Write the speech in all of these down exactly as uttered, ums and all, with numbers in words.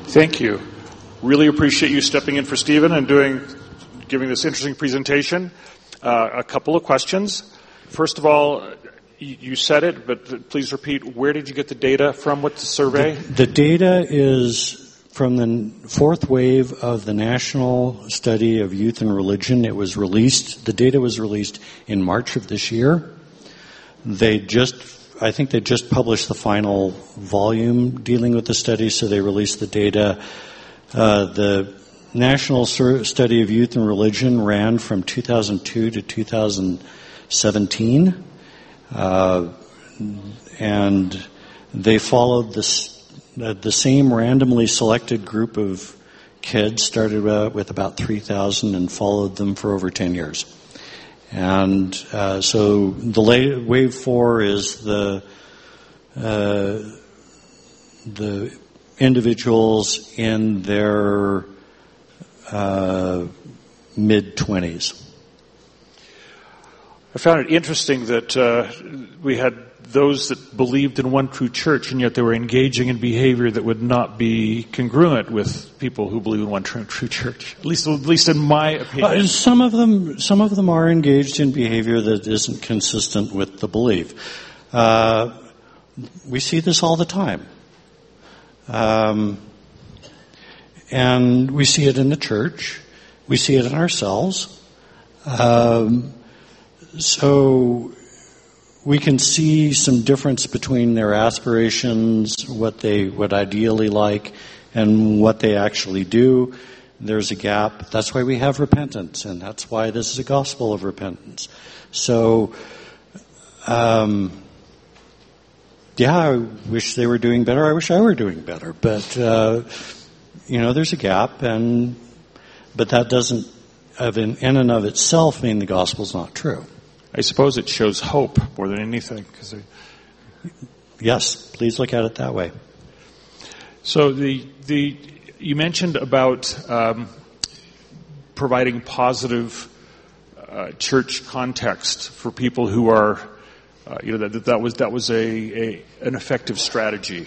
Thank you. Really appreciate you stepping in for Stephen and doing, giving this interesting presentation. Uh, a couple of questions. First of all, you said it, but please repeat, where did you get the data from? What's the survey? The, the data is from the fourth wave of the National Study of Youth and Religion. It was released, the data was released in March of this year. They just, I think they just published the final volume dealing with the study, so they released the data. Uh, the National Study of Youth and Religion ran from two thousand two to two thousand seventeen. Uh, and they followed this, uh, the same randomly selected group of kids, started uh, with about three thousand and followed them for over ten years. And uh, so the la- wave four is the uh, the individuals in their uh, mid-twenties. I found it interesting that uh, we had those that believed in one true church, and yet they were engaging in behavior that would not be congruent with people who believe in one true, true church. At least, at least in my opinion. Uh, some of them, some of them are engaged in behavior that isn't consistent with the belief. Uh, we see this all the time, um, and we see it in the church. We see it in ourselves. Um, So we can see some difference between their aspirations, what they would ideally like, and what they actually do. There's a gap. That's why we have repentance, and that's why this is a gospel of repentance. So, um, yeah, I wish they were doing better. I wish I were doing better. But, uh, you know, there's a gap, and but that doesn't, in and of itself, mean the gospel's not true. I suppose it shows hope more than anything. Cause I... Yes, please look at it that way. So the the you mentioned about um, providing positive uh, church context for people who are, uh, you know, that that was that was a, a an effective strategy.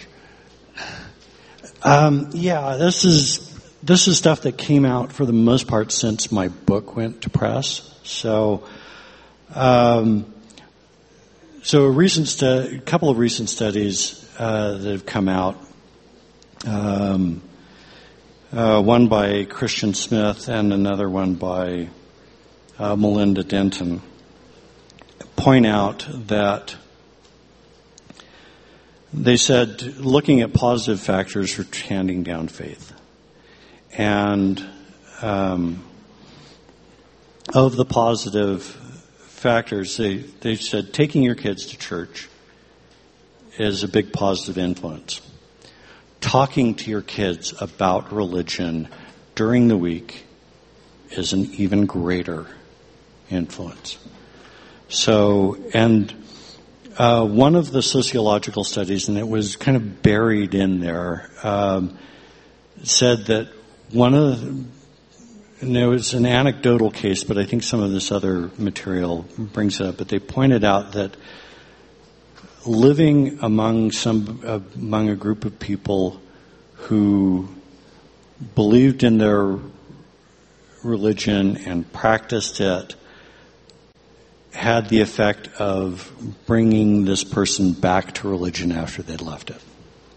Um, yeah, this is this is stuff that came out for the most part since my book went to press. So. Um, so a recent stu- a couple of recent studies uh, that have come out, um, uh, one by Christian Smith and another one by uh, Melinda Denton, point out that they said looking at positive factors for handing down faith, and um, of the positive factors, they, they said taking your kids to church is a big positive influence. Talking to your kids about religion during the week is an even greater influence. So, and uh, one of the sociological studies, and it was kind of buried in there, um, said that one of the And there was an anecdotal case, but I think some of this other material brings it up. But they pointed out that living among some uh, among a group of people who believed in their religion and practiced it had the effect of bringing this person back to religion after they'd left it.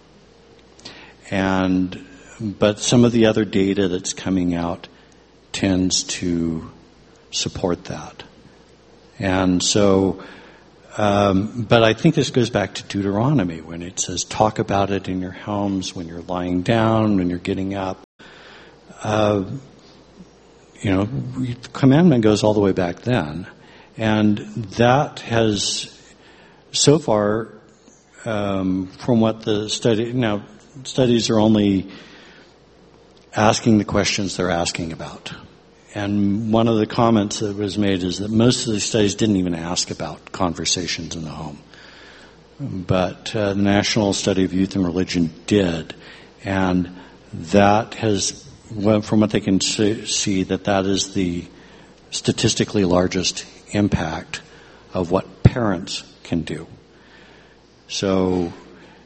And but some of the other data that's coming out tends to support that. And so, um, but I think this goes back to Deuteronomy when it says, talk about it in your homes, when you're lying down, when you're getting up. Uh, you know, the commandment goes all the way back then. And that has, so far, um, from what the study, now, studies are only asking the questions they're asking about. And one of the comments that was made is that most of the studies didn't even ask about conversations in the home. But uh, the National Study of Youth and Religion did. And that has, well, from what they can see, that that is the statistically largest impact of what parents can do. So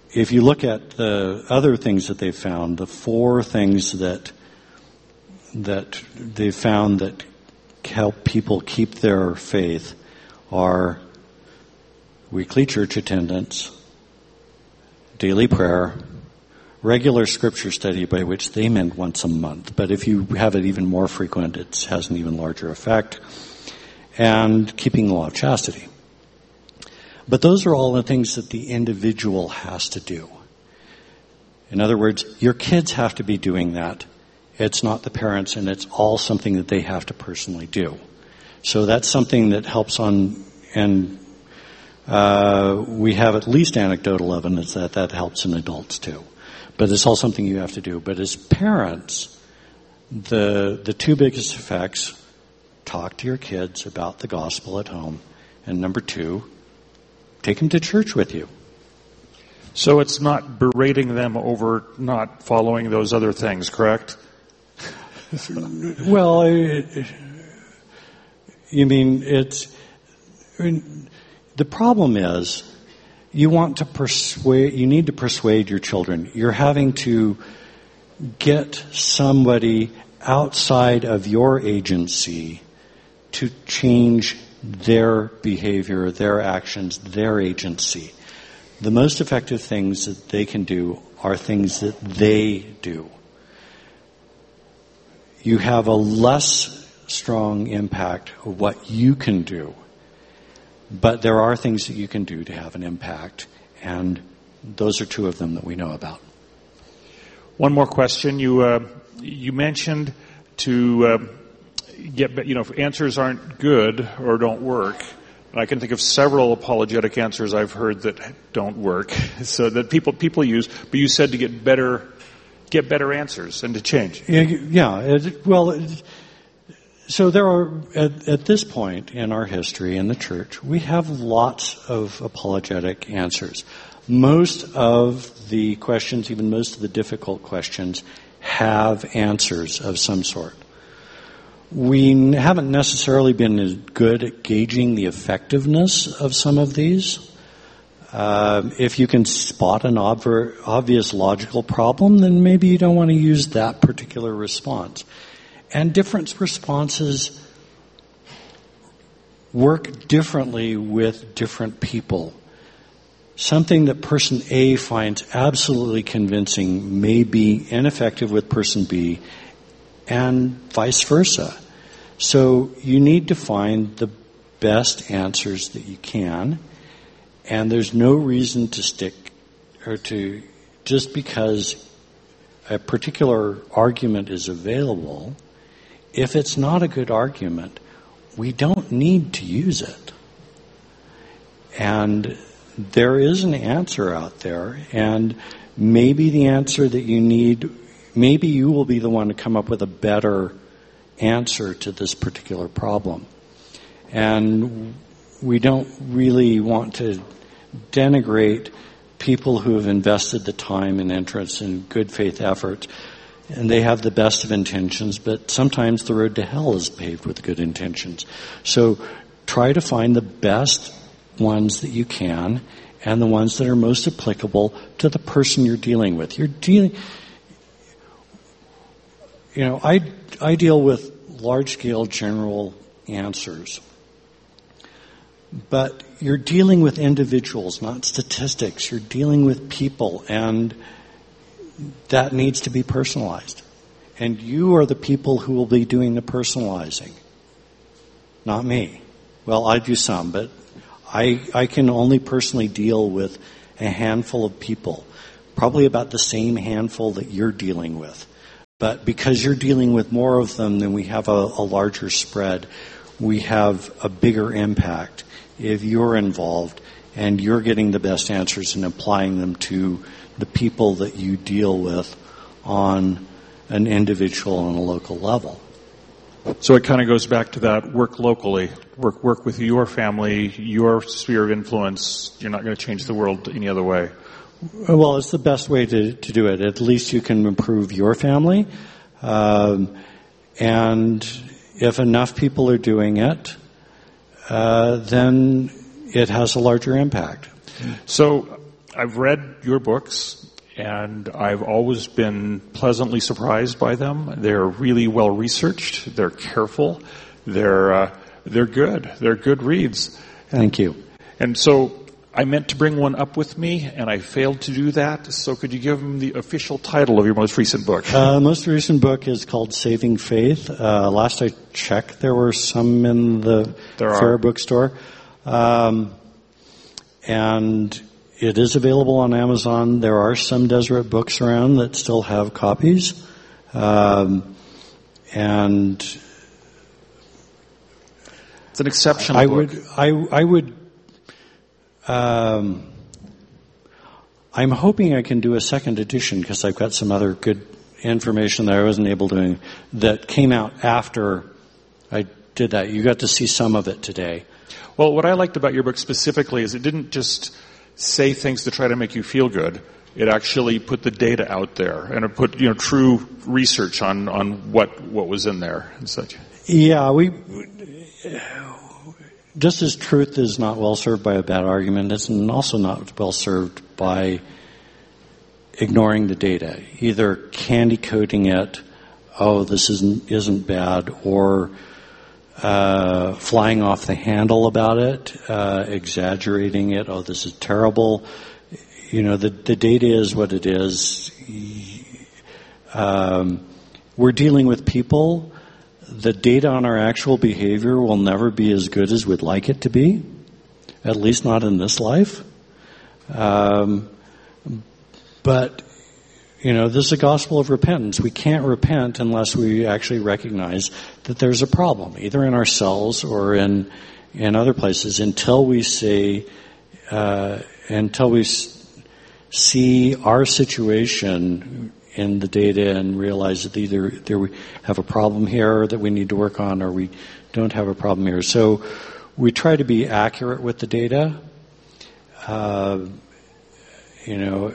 if you look at the other things that they've found, the four things that that they've found that help people keep their faith are weekly church attendance, daily prayer, regular scripture study, by which they meant once a month. But if you have it even more frequent, it has an even larger effect. And keeping the law of chastity. But those are all the things that the individual has to do. In other words, your kids have to be doing that. It's not the parents, and it's all something that they have to personally do. So that's something that helps on, and uh, we have at least anecdotal evidence that that helps in adults too. But it's all something you have to do. But as parents, the the two biggest effects: talk to your kids about the gospel at home, and number two, take them to church with you. So it's not berating them over not following those other things, correct? Well, it, you mean it's I mean, the problem is you want to persuade. You need to persuade your children. You're having to get somebody outside of your agency to change their behavior, their actions, their agency. The most effective things that they can do are things that they do. You have a less strong impact of what you can do, but there are things that you can do to have an impact, and those are two of them that we know about. One more question. You uh, you mentioned to uh, get, you know, if answers aren't good or don't work. I can think of several apologetic answers I've heard that don't work, so that people people use. But you said to get better, get better answers and to change. Yeah, yeah it, well, it, so there are at, at this point in our history in the church, we have lots of apologetic answers. Most of the questions, even most of the difficult questions, have answers of some sort. We haven't necessarily been as good at gauging the effectiveness of some of these. Uh, if you can spot an ob- obvious logical problem, then maybe you don't want to use that particular response. And different responses work differently with different people. Something that person A finds absolutely convincing may be ineffective with person B, and vice versa. So you need to find the best answers that you can, and there's no reason to stick or to just because a particular argument is available. If it's not a good argument, we don't need to use it. And there is an answer out there, and maybe the answer that you need, maybe you will be the one to come up with a better answer to this particular problem. And we don't really want to denigrate people who have invested the time and interest and good faith effort, and they have the best of intentions, but sometimes the road to hell is paved with good intentions. So try to find the best ones that you can and the ones that are most applicable to the person you're dealing with. You're dealing, you know, I, I deal with large-scale general answers, but you're dealing with individuals, not statistics. You're dealing with people, and that needs to be personalized. And you are the people who will be doing the personalizing, not me. Well, I do some, but I, I can only personally deal with a handful of people, probably about the same handful that you're dealing with. But because you're dealing with more of them, then we have a, a larger spread. We have a bigger impact if you're involved and you're getting the best answers and applying them to the people that you deal with on an individual and a local level. So it kind of goes back to that work locally, work work with your family, your sphere of influence. You're not going to change the world any other way. Well, it's the best way to, to do it. At least you can improve your family. Um, and if enough people are doing it, uh, then it has a larger impact. So I've read your books, and I've always been pleasantly surprised by them. They're really well researched. They're careful. They're uh, they're good. They're good reads. Thank you. And so I meant to bring one up with me, and I failed to do that. So could you give them the official title of your most recent book? Uh, most recent book is called Saving Faith. Uh, last I checked, there were some in the there Fair are. bookstore. Um, and it is available on Amazon. There are some Deseret books around that still have copies. Um, and it's an exceptional I book. would, I, I would, um, I'm hoping I can do a second edition because I've got some other good information that I wasn't able to, that came out after I did that. You got to see some of it today. Well, what I liked about your book specifically is it didn't just say things to try to make you feel good. It actually put the data out there, and it put, you know, true research on, on what, what was in there and such. Yeah, we, just as truth is not well served by a bad argument, it's also not well served by ignoring the data, either candy coating it, oh, this isn't, isn't bad, or Uh, flying off the handle about it, uh, exaggerating it. Oh, this is terrible. You know, the, the data is what it is. Um, we're dealing with people. The data on our actual behavior will never be as good as we'd like it to be, at least not in this life. Um, but You know, this is a gospel of repentance. We can't repent unless we actually recognize that there's a problem, either in ourselves or in in other places. Until we say, uh, until we s- see our situation in the data and realize that either there we have a problem here that we need to work on, or we don't have a problem here. So we try to be accurate with the data. Uh, you know.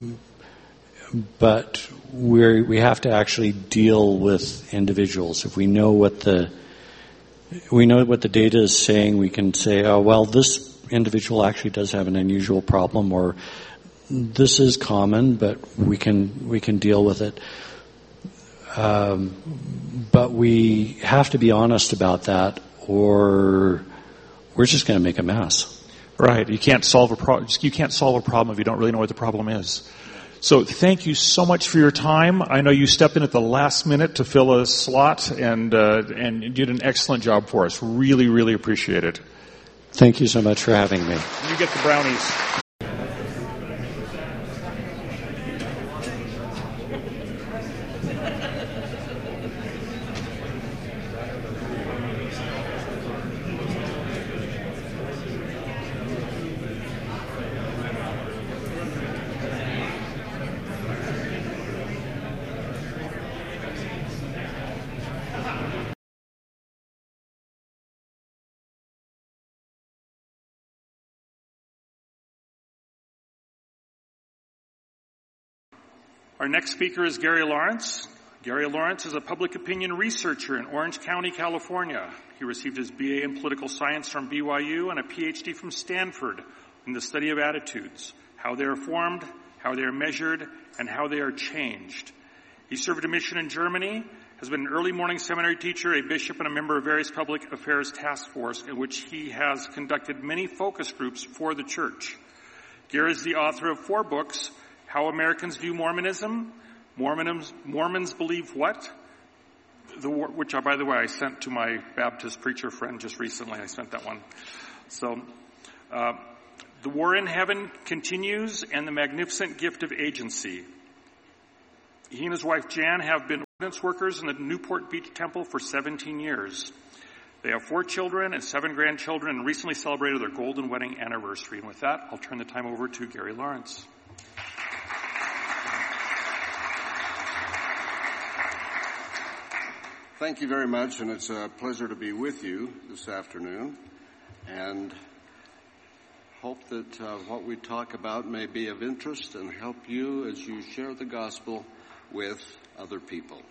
But we we have to actually deal with individuals. If we know what the we know what the data is saying, we can say, oh well, this individual actually does have an unusual problem, or this is common, but we can we can deal with it. Um, but we have to be honest about that, or we're just going to make a mess. Right. You can't solve a pro- you can't solve a problem if you don't really know what the problem is. So thank you so much for your time. I know you stepped in at the last minute to fill a slot, and uh, and you did an excellent job for us. Really, really appreciate it. Thank you so much for having me. You get the brownies. Our next speaker is Gary Lawrence. Gary Lawrence is a public opinion researcher in Orange County, California. He received his B A in political science from B Y U and a P H D from Stanford in the study of attitudes, how they are formed, how they are measured, and how they are changed. He served a mission in Germany, has been an early morning seminary teacher, a bishop, and a member of various public affairs task force in which he has conducted many focus groups for the church. Gary is the author of four books: How Americans View Mormonism, Mormons, Mormons Believe What, the, which, by the way, I sent to my Baptist preacher friend just recently. I sent that one. So, uh, The War in Heaven Continues, and The Magnificent Gift of Agency. He and his wife Jan have been ordinance workers in the Newport Beach Temple for seventeen years. They have four children and seven grandchildren and recently celebrated their golden wedding anniversary. And with that, I'll turn the time over to Gary Lawrence. Thank you very much, and it's a pleasure to be with you this afternoon, and hope that uh, what we talk about may be of interest and help you as you share the gospel with other people.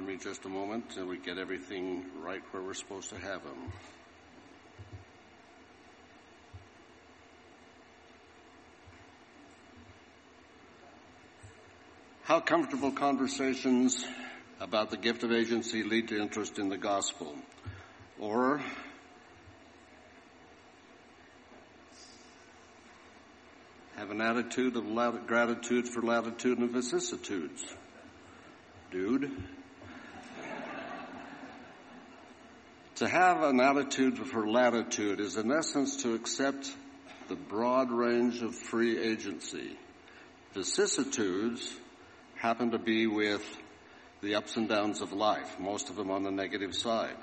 Pardon me just a moment until we get everything right where we're supposed to have them. How comfortable conversations about the gift of agency lead to interest in the gospel? Or have an attitude of lat- gratitude for latitude and vicissitudes? Dude. To have an attitude for latitude is in essence to accept the broad range of free agency. Vicissitudes happen to be with the ups and downs of life, most of them on the negative side.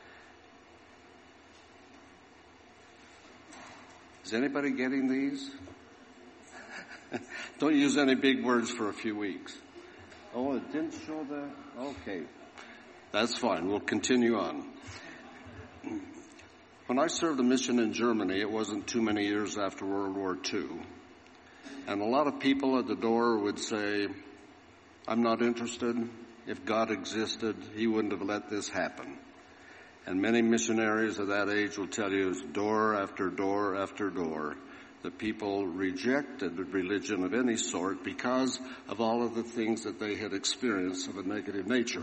Is anybody getting these? Don't use any big words for a few weeks. Oh, it didn't show the... Okay. That's fine. We'll continue on. When I served a mission in Germany, it wasn't too many years after World War Two. And a lot of people at the door would say, I'm not interested. If God existed, he wouldn't have let this happen. And many missionaries of that age will tell you, door after door after door, the people rejected religion of any sort because of all of the things that they had experienced of a negative nature.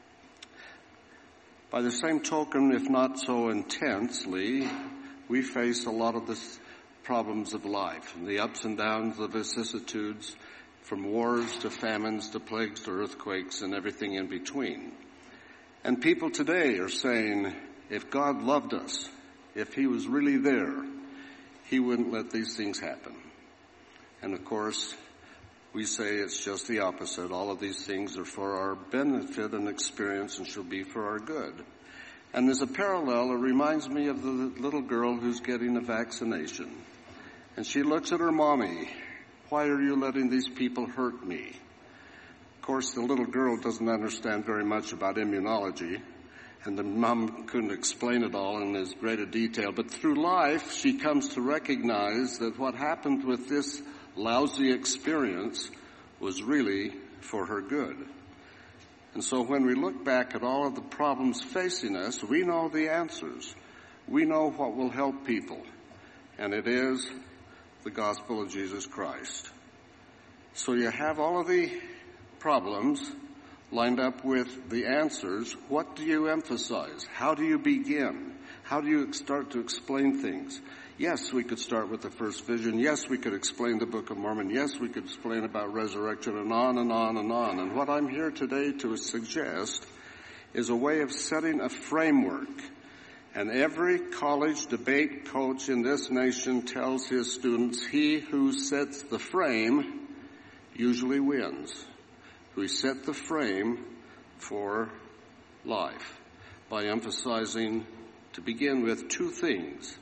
By the same token, if not so intensely, we face a lot of the problems of life, the ups and downs, the vicissitudes, from wars to famines to plagues to earthquakes and everything in between. And people today are saying, if God loved us, if he was really there, he wouldn't let these things happen. And of course, we say it's just the opposite. All of these things are for our benefit and experience and shall be for our good. And there's a parallel. It reminds me of the little girl who's getting a vaccination. And she looks at her mommy. Why are you letting these people hurt me? Of course, the little girl doesn't understand very much about immunology, and the mom couldn't explain it all in as great a detail. But through life, she comes to recognize that what happened with this lousy experience was really for her good. And so when we look back at all of the problems facing us, we know the answers. We know what will help people, and it is the gospel of Jesus Christ. So you have all of the problems lined up with the answers. What do you emphasize? How do you begin? How do you start to explain things? Yes, we could start with the first vision. Yes, we could explain the Book of Mormon. Yes, we could explain about resurrection, and on and on and on. And what I'm here today to suggest is a way of setting a framework. And every college debate coach in this nation tells his students, he who sets the frame usually wins. We set the frame for life by emphasizing, to begin with, two things: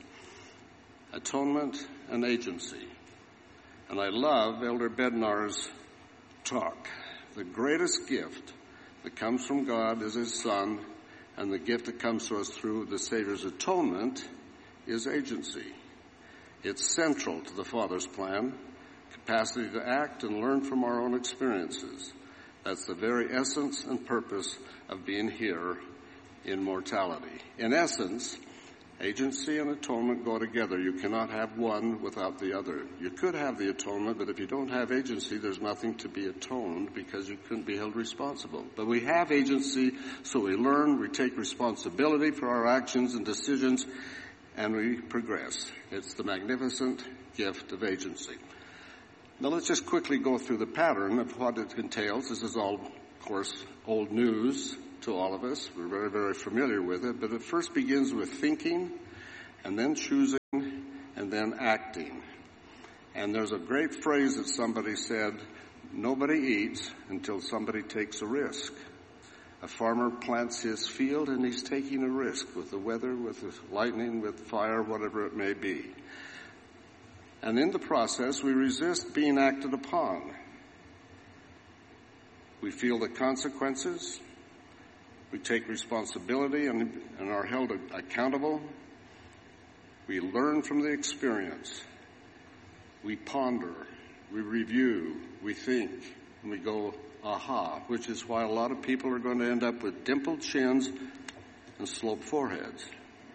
atonement and agency. And I love Elder Bednar's talk. The greatest gift that comes from God is his Son, and the gift that comes to us through the Savior's atonement is agency. It's central to the Father's plan, capacity to act and learn from our own experiences. That's the very essence and purpose of being here in mortality. In essence, agency and atonement go together. You cannot have one without the other. You could have the atonement, but if you don't have agency, there's nothing to be atoned because you couldn't be held responsible. But we have agency, so we learn, we take responsibility for our actions and decisions, and we progress. It's the magnificent gift of agency. Now let's just quickly go through the pattern of what it entails. This is all, of course, old news to all of us. We're very, very familiar with it, but it first begins with thinking, and then choosing, and then acting. And there's a great phrase that somebody said, nobody eats until somebody takes a risk. A farmer plants his field, and he's taking a risk with the weather, with the lightning, with fire, whatever it may be. And in the process, we resist being acted upon. We feel the consequences. We take responsibility and, and are held accountable. We learn from the experience. We ponder. We review. We think. And we go aha, which is why a lot of people are going to end up with dimpled chins and sloped foreheads.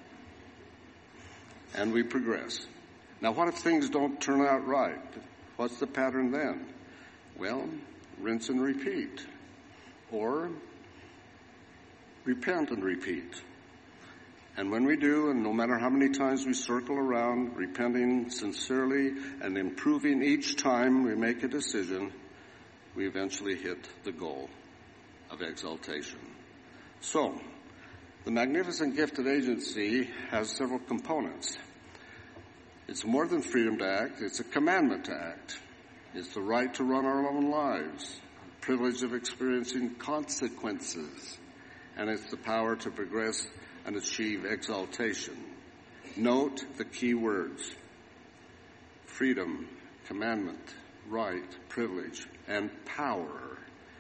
And we progress. Now, what if things don't turn out right? What's the pattern then? Well, rinse and repeat. Or repent and repeat. And when we do, and no matter how many times we circle around, repenting sincerely and improving each time we make a decision, we eventually hit the goal of exaltation. So, the magnificent gifted agency has several components. It's more than freedom to act, it's a commandment to act. It's the right to run our own lives, the privilege of experiencing consequences, and it's the power to progress and achieve exaltation. Note the key words: freedom, commandment, right, privilege, and power.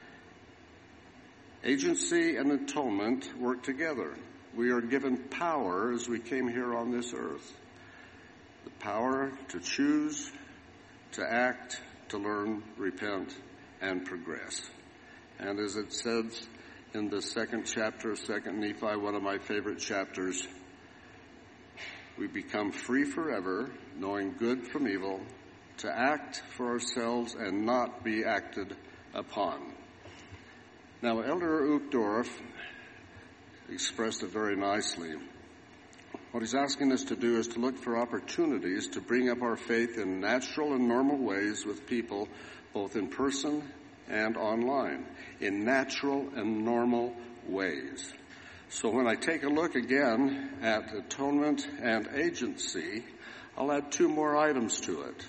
Agency and atonement work together. We are given power as we came here on this earth. The power to choose, to act, to learn, repent, and progress. And as it says in the second chapter of Second Nephi, one of my favorite chapters, we become free forever, knowing good from evil, to act for ourselves and not be acted upon. Now, Elder Uchtdorf expressed it very nicely. What he's asking us to do is to look for opportunities to bring up our faith in natural and normal ways with people, both in person and online, in natural and normal ways. So when I take a look again at atonement and agency, I'll add two more items to it.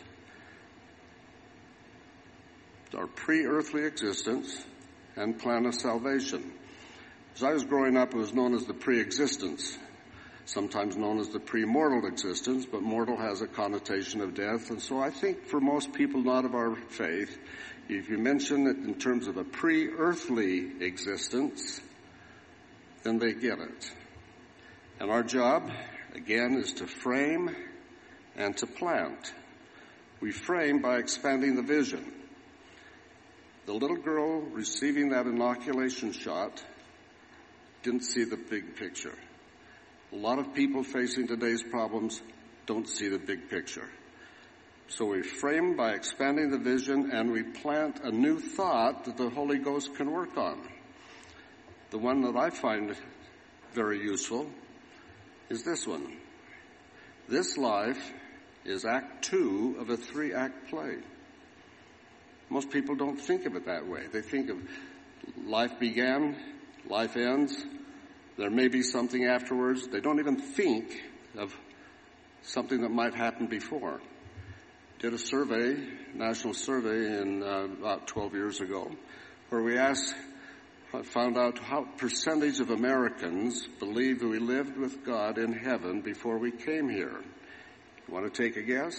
Our pre-earthly existence and plan of salvation. As I was growing up, it was known as the pre-existence, sometimes known as the pre-mortal existence, but mortal has a connotation of death. And so I think for most people not of our faith, if you mention it in terms of a pre-earthly existence, then they get it. And our job, again, is to frame and to plant. We frame by expanding the vision. The little girl receiving that inoculation shot didn't see the big picture. A lot of people facing today's problems don't see the big picture. So we frame by expanding the vision, and we plant a new thought that the Holy Ghost can work on. The one that I find very useful is this one. This life is act two of a three-act play. Most people don't think of it that way. They think of life began, life ends, there may be something afterwards. They don't even think of something that might happen before. Did a survey, national survey in uh, about twelve years ago, where we asked, found out how percentage of Americans believe that we lived with God in heaven before we came here. You want to take a guess?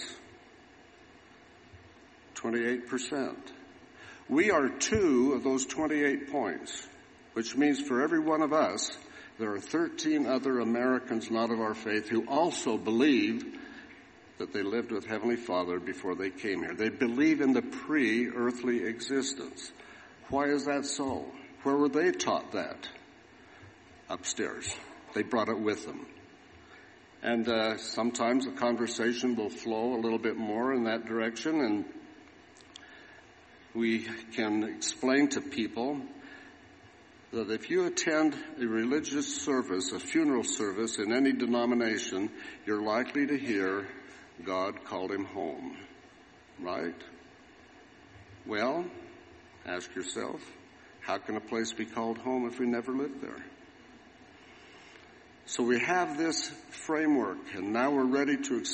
twenty-eight percent. We are two of those twenty-eight points, which means for every one of us, there are thirteen other Americans not of our faith who also believe that they lived with Heavenly Father before they came here. They believe in the pre-earthly existence. Why is that so? Where were they taught that? Upstairs. They brought it with them. And uh, sometimes the conversation will flow a little bit more in that direction, and we can explain to people that if you attend a religious service, a funeral service in any denomination, you're likely to hear, God called him home. Right? Well, ask yourself, how can a place be called home if we never lived there? So we have this framework, and now we're ready to